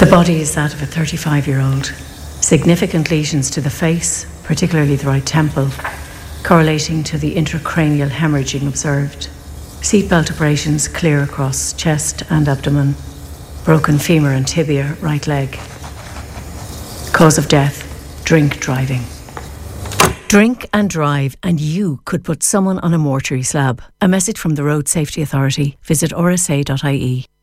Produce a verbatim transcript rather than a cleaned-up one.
The body is that of a thirty-five-year-old. Significant lesions to the face, particularly the right temple, correlating to the intracranial hemorrhaging observed. Seatbelt abrasions clear across chest and abdomen. Broken femur and tibia, right leg. Cause of death, drink driving. Drink and drive and you could put someone on a mortuary slab. A message from the Road Safety Authority. Visit r s a dot i e.